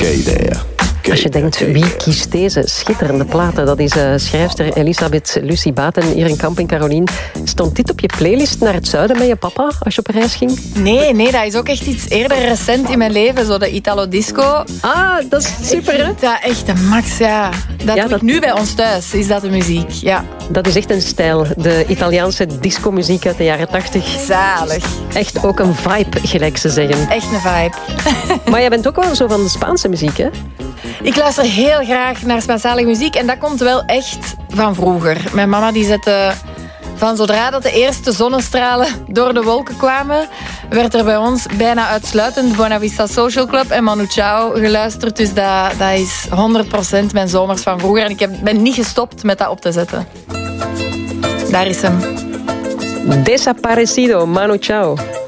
idea. Als je denkt, wie kiest deze schitterende platen? Dat is schrijfster Elisabeth Lucie Baten hier in Kamp in Carolien. Stond dit op je playlist naar het zuiden met je papa als je op reis ging? Nee, dat is ook echt iets eerder recent in mijn leven. Zo de Italo-disco. Ah, dat is super, hè? Dat echt de max, ja. Dat doe ik nu bij ons thuis, is dat de muziek, ja. Dat is echt een stijl. De Italiaanse discomuziek uit de jaren 80. Zalig. Echt ook een vibe, gelijk ze zeggen. Echt een vibe. Maar jij bent ook wel zo van de Spaanse muziek, hè? Ik luister heel graag naar Spaanstalige muziek en dat komt wel echt van vroeger. Mijn mama die zette van zodra dat de eerste zonnestralen door de wolken kwamen, werd er bij ons bijna uitsluitend Buena Vista Social Club en Manu Chao geluisterd. Dus dat is 100% mijn zomers van vroeger. En ik ben niet gestopt met dat op te zetten. Daar is hem. Desaparecido, Manu Chao.